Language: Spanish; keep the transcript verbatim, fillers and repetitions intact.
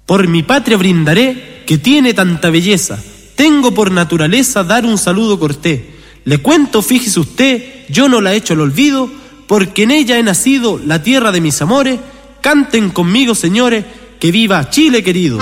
Por mi patria brindaré, que tiene tanta belleza. Tengo por naturaleza dar un saludo cortés. Le cuento, fíjese usted, yo no la echo al olvido, porque en ella he nacido, la tierra de mis amores. Canten conmigo, señores, que viva Chile querido.